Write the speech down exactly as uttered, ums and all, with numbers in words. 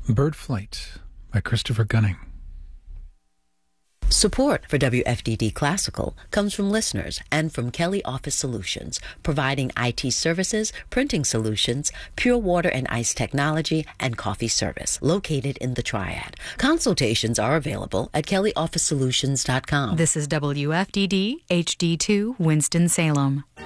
Bird Flight by Christopher Gunning. Support for W F D D Classical comes from listeners and from Kelly Office Solutions, providing I T services, printing solutions, pure water and ice technology, and coffee service, located in the Triad. Consultations are available at kelly office solutions dot com. This is W F D D H D two Winston-Salem.